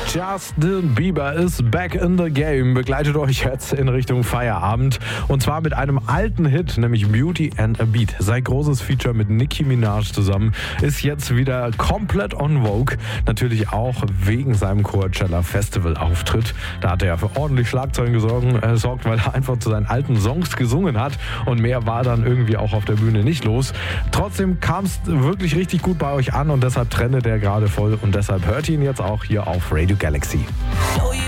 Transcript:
Justin Bieber ist back in the game, begleitet euch jetzt in Richtung Feierabend und zwar mit einem alten Hit, nämlich Beauty and a Beat. Sein großes Feature mit Nicki Minaj zusammen ist jetzt wieder komplett on Vogue, natürlich auch wegen seinem Coachella Festival Auftritt. Da hat er ja für ordentlich Schlagzeugen gesorgt, weil er einfach zu seinen alten Songs gesungen hat und mehr war dann irgendwie auch auf der Bühne nicht los. Trotzdem kam es wirklich richtig gut bei euch an und deshalb trendet er gerade voll und deshalb hört ihr ihn jetzt auch hier auf Radio Galaxy.